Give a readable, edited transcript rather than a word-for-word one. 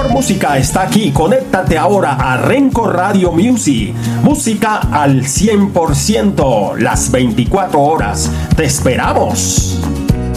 mejor música está aquí. Conéctate ahora a Renco Radio Music. Música al 100%, las 24 horas. ¡Te esperamos!